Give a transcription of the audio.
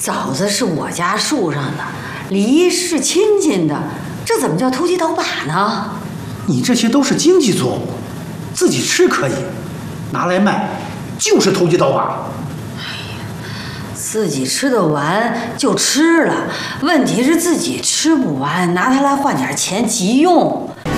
枣子是我家树上的，梨是亲戚的，这怎么叫投机倒把呢？ 你这些都是经济作物，自己吃可以，拿来卖就是投机倒把。 自己吃得完就吃了，问题是自己吃不完，拿它来换点钱急用。